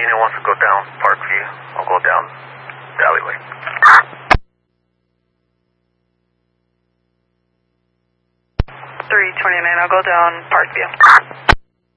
unit wants to go down Parkview. I'll go down the alleyway. 329, I'll go down Parkview.